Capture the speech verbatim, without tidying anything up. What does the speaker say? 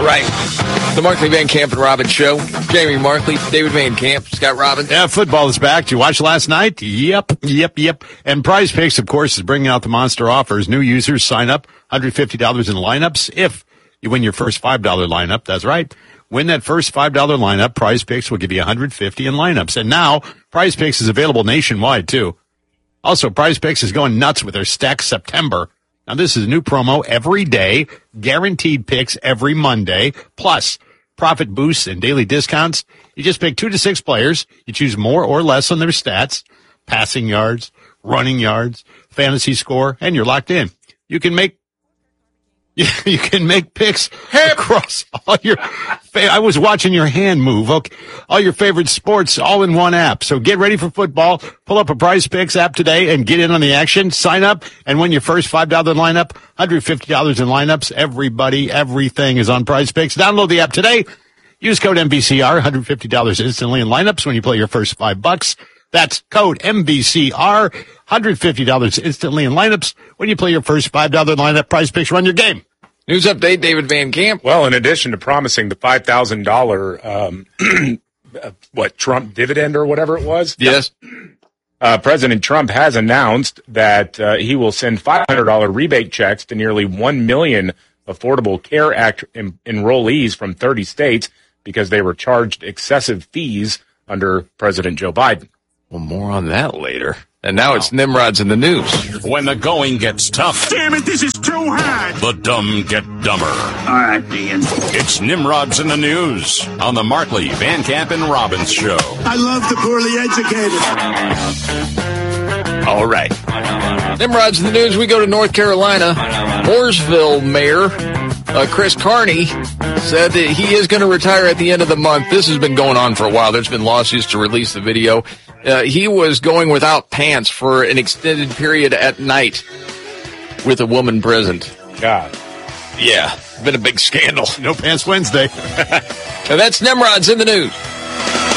All right. The Markley, Van Camp, and Robbins Show. Jamie Markley, David Van Camp, Scott Robbins. Yeah, football is back. Did you watch last night? Yep, yep, yep. And Prize Picks, of course, is bringing out the monster offers. New users sign up, one hundred fifty dollars in lineups if you win your first five dollars lineup. That's right. Win that first five dollars lineup, Prize Picks will give you one hundred fifty dollars in lineups. And now, Prize Picks is available nationwide, too. Also, Prize Picks is going nuts with their Stack September. Now, this is a new promo every day, guaranteed picks every Monday, plus profit boosts and daily discounts. You just pick two to six players. You choose more or less on their stats, passing yards, running yards, fantasy score, and you're locked in. You can make You can make picks across all your, I was watching your hand move, okay, all your favorite sports all in one app. So get ready for football. Pull up a Prize Picks app today and get in on the action. Sign up and win your first five dollars lineup, one hundred fifty dollars in lineups. Everybody, everything is on Prize Picks. Download the app today. Use code M V C R, one hundred fifty dollars instantly in lineups when you play your first five bucks. That's code M V C R, one hundred fifty dollars instantly in lineups when you play your first five dollars lineup. Prize Picks, run your game. News update, David Van Camp. Well, in addition to promising the five thousand dollars, um, what, Trump dividend or whatever it was? Yes. Uh, President Trump has announced that uh, he will send five hundred dollars rebate checks to nearly one million Affordable Care Act en- enrollees from thirty states because they were charged excessive fees under President Joe Biden. Well, more on that later. And now it's Nimrod's in the news. When the going gets tough. Damn it, this is too hard. The dumb get dumber. All right, Ian. It's Nimrod's in the news on the Markley, Van Camp, and Robbins Show. I love the poorly educated. All right. Nimrod's in the news. We go to North Carolina. Mooresville Mayor uh, Chris Carney said that he is going to retire at the end of the month. This has been going on for a while. There's been lawsuits to release the video. Uh, he was going without pants for an extended period at night with a woman present. God. Yeah, been a big scandal. No Pants Wednesday. And that's Nimrod's in the news.